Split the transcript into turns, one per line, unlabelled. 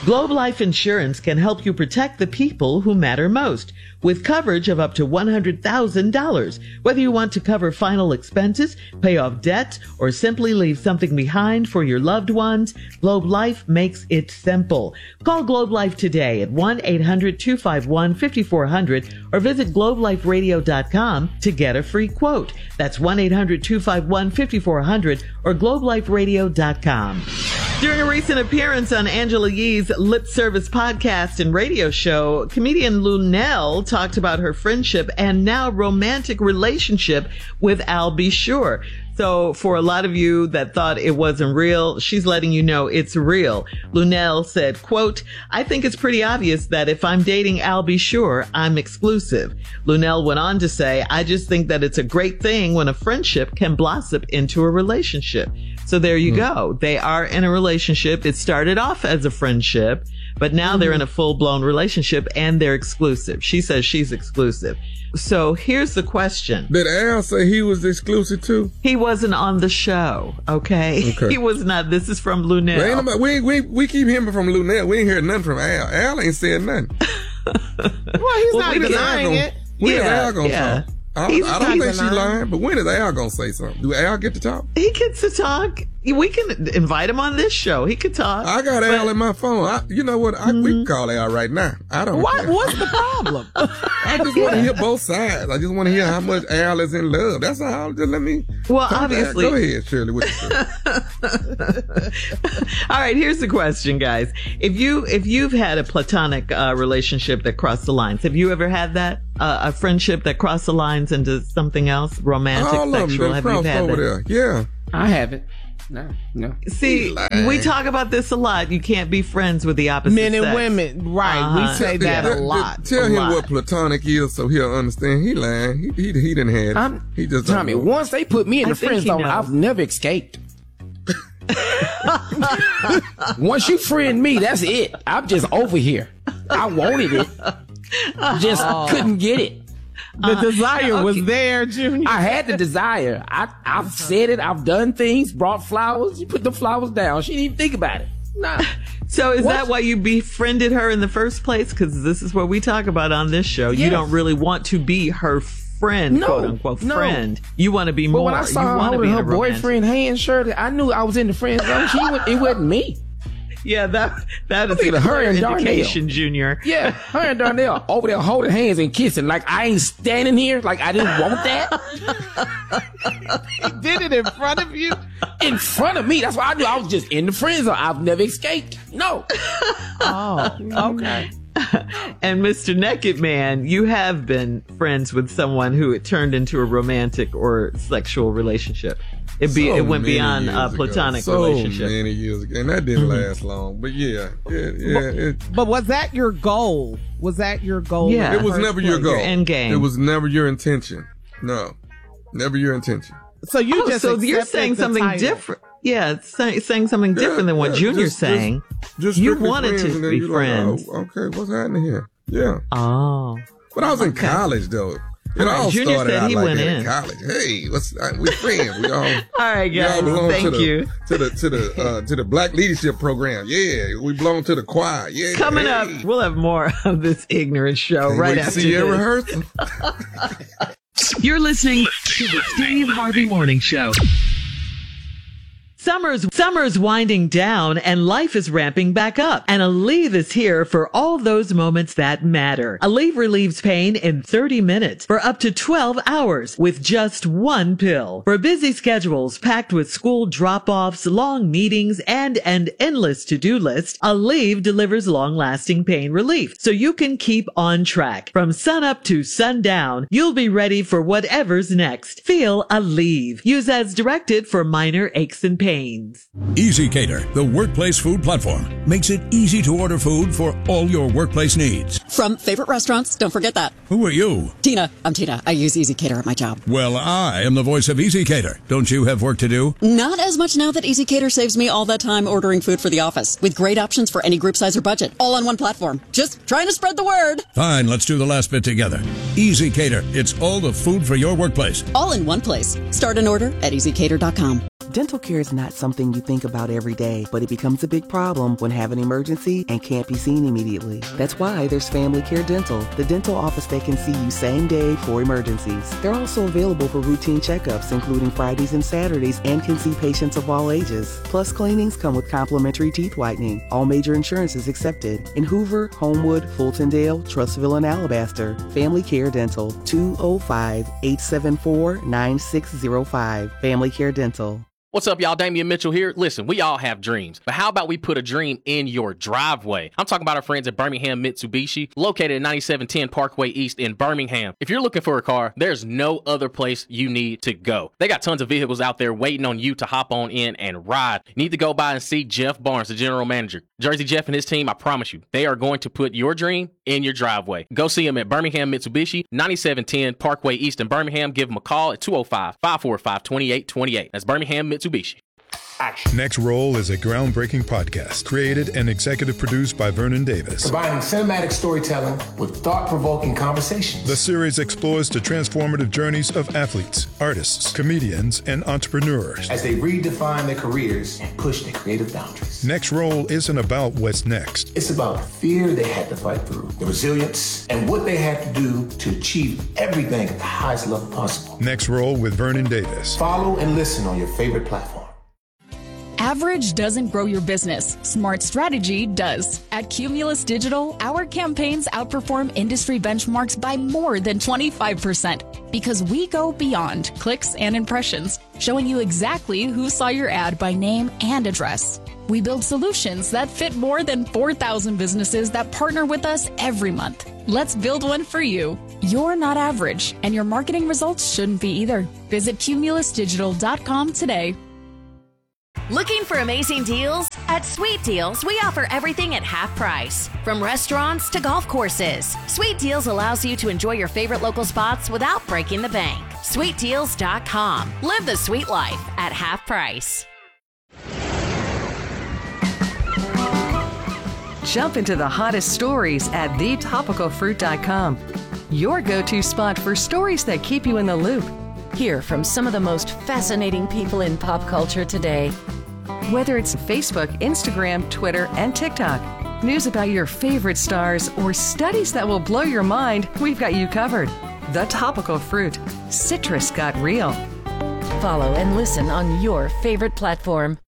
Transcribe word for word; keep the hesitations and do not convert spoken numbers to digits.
Globe Life Insurance can help you protect the people who matter most with coverage of up to one hundred thousand dollars. Whether you want to cover final expenses, pay off debt, or simply leave something behind for your loved ones, Globe Life makes it simple. Call Globe Life today at one eight hundred two five one five four zero zero or visit globe life radio dot com to get a free quote. That's one eight hundred two five one five four zero zero or globe life radio dot com. During a recent appearance on Angela Yee's Lip Service podcast and radio show, comedian Luenell talked about her friendship and now romantic relationship with Al B. Sure. So for a lot of you that thought it wasn't real, she's letting you know it's real. Luenell said, quote, I think it's pretty obvious that if I'm dating Al B. Sure, I'm exclusive. Luenell went on to say, I just think that it's a great thing when a friendship can blossom into a relationship. So there you mm. go. They are in a relationship. It started off as a friendship, but now mm. they're in a full-blown relationship and they're exclusive. She says she's exclusive. So here's the question.
Did Al say he was exclusive too?
He wasn't on the show, okay? okay. He was not. This is from Luenell.
Well, ain't nobody, we, we, we keep hearing from Luenell. We ain't heard nothing from Al. Al ain't said nothing.
Well, he's well, not denying it.
When
yeah,
is Al gonna
yeah.
talk? I, I don't think she's lying, but when is Al gonna say something? Do Al get to talk?
He gets to talk. We can invite him on this show. He could talk.
I got but, Al in my phone. I, you know what? I, mm-hmm. We can call Al right now. I don't
what,
care.
What's the problem?
I just want to hear both sides. I just want to hear how much Al is in love. That's all. Just let me.
Well, obviously.
Go ahead, Shirley. What you
All right. Here's the question, guys. If you if you've had a platonic uh, relationship that crossed the lines, have you ever had that? Uh, a friendship that crossed the lines into something else, romantic,
all
sexual?
Of them
have you had
over
that?
There. Yeah.
I haven't. No, no.
See, we talk about this a lot. You can't be friends with the opposite
Men and
sex.
women, right. Uh-huh. We say that
yeah,
a lot.
Tell
a
him
lot.
what platonic is so he'll understand. He lying. He he, he didn't have it.
I'm,
he just
Tommy, once they put me in
I
the friend zone,
knows.
I've never escaped. Once you friend me, that's it. I'm just over here. I wanted it. Just oh. couldn't get it.
The uh, desire
okay.
was there, Junior.
I had the desire. I, I've said it. I've done things, brought flowers. You put the flowers down. She didn't even think about it. Nah.
So is
what?
that why you befriended her in the first place? Because this is what we talk about on this show. Yes. You don't really want to be her friend,
no,
quote unquote
no.
friend. You want to be
but
more.
When I saw
you
her holding her boyfriend hand, Shirley, I knew I was in the friend zone. She went, it wasn't me.
Yeah, that that is a
her
clear
and
indication,
Darnell.
Junior.
Yeah, her and Darnell over there holding hands and kissing. Like I ain't standing here. Like I didn't want that.
He did it in front of you.
In front of me. That's why I knew I was just in the friend zone. I've never escaped. No.
Oh, okay.
And Mister Naked Man, you have been friends with someone who it turned into a romantic or sexual relationship. It be
so
it went beyond a platonic
so
relationship.
So many years ago, and that didn't mm-hmm. last long. But yeah, yeah, yeah.
But,
it,
but was that your goal? Was that your goal?
Yeah,
it was never your goal.
Your end game.
It was never your intention. No, never your intention.
So you
oh,
just
so you're saying something
title.
different. Yeah, it's say, saying something
yeah,
different than what
yeah,
Junior's
just,
saying.
Just, just
you wanted to be friends.
Like, oh, okay, what's happening here? Yeah.
Oh.
But I was in
okay.
college though. It
all, all
right,
Junior
started
said
out
he
like
went
that
in.
in college. Hey, what's we friends? We all.
All right, guys.
We all belong
thank
to the,
you
to the to the uh, to the Black Leadership Program. Yeah, we belong to the choir. Yeah.
Coming
hey.
up, we'll have more of this ignorant show
Can't
right
wait
after
to see
this.
your rehearsal.
You're listening to the Steve Harvey Morning Show.
Summer's, summer's winding down and life is ramping back up. And Aleve is here for all those moments that matter. Aleve relieves pain in thirty minutes for up to twelve hours with just one pill. For busy schedules packed with school drop-offs, long meetings, and an endless to-do list, Aleve delivers long-lasting pain relief so you can keep on track. From sunup to sundown, you'll be ready for whatever's next. Feel Aleve. Use as directed for minor aches and pains.
EasyCater, the workplace food platform, makes it easy to order food for all your workplace needs.
From favorite restaurants, don't forget that.
Who are you?
Tina. I'm Tina. I use EasyCater at my job.
Well, I am the voice of EasyCater. Don't you have work to do?
Not as much now that EasyCater saves me all that time ordering food for the office, with great options for any group size or budget, all on one platform. Just trying to spread the word.
Fine, let's do the last bit together. EasyCater, it's all the food for your workplace.
All in one place. Start an order at easy cater dot com.
Dental care is not something you think about every day, but it becomes a big problem when have an emergency and can't be seen immediately. That's why there's Family Care Dental, the dental office that can see you same day for emergencies. They're also available for routine checkups, including Fridays and Saturdays, and can see patients of all ages. Plus, cleanings come with complimentary teeth whitening. All major insurances accepted. In Hoover, Homewood, Fultondale, Trustville, and Alabaster. Family Care Dental, two oh five, eight seven four, nine six oh five. Family Care Dental.
What's up, y'all? Damian Mitchell here. Listen, we all have dreams, but how about we put a dream in your driveway? I'm talking about our friends at Birmingham Mitsubishi, located at ninety-seven ten Parkway East in Birmingham. If you're looking for a car, there's no other place you need to go. They got tons of vehicles out there waiting on you to hop on in and ride. You need to go by and see Jeff Barnes, the general manager. Jersey Jeff and his team, I promise you, they are going to put your dream in your driveway. Go see them at Birmingham Mitsubishi, ninety-seven ten Parkway East in Birmingham. Give them a call at two oh five, five four five, two eight two eight. That's Birmingham Mitsubishi.
Action. Next Roll is a groundbreaking podcast created and executive produced by Vernon Davis.
Combining cinematic storytelling with thought-provoking conversations.
The series explores the transformative journeys of athletes, artists, comedians, and entrepreneurs
as they redefine their careers and push their creative boundaries.
Next Roll isn't about what's next.
It's about the fear they had to fight through, the resilience, and what they had to do to achieve everything at the highest level possible.
Next Roll with Vernon Davis.
Follow and listen on your favorite platform.
Average doesn't grow your business. Smart strategy does. At Cumulus Digital, our campaigns outperform industry benchmarks by more than twenty-five percent because we go beyond clicks and impressions, showing you exactly who saw your ad by name and address. We build solutions that fit more than four thousand businesses that partner with us every month. Let's build one for you. You're not average, and your marketing results shouldn't be either. Visit cumulus digital dot com today.
Looking for amazing deals? At Sweet Deals, we offer everything at half price. From restaurants to golf courses, Sweet Deals allows you to enjoy your favorite local spots without breaking the bank. sweet deals dot com. Live the sweet life at half price.
Jump into the hottest stories at the topical fruit dot com. Your go-to spot for stories that keep you in the loop.
Hear from some of the most fascinating people in pop culture today.
Whether it's Facebook, Instagram, Twitter, and TikTok, news about your favorite stars, or studies that will blow your mind, we've got you covered. The Topical Fruit. Citrus got real.
Follow and listen on your favorite platform.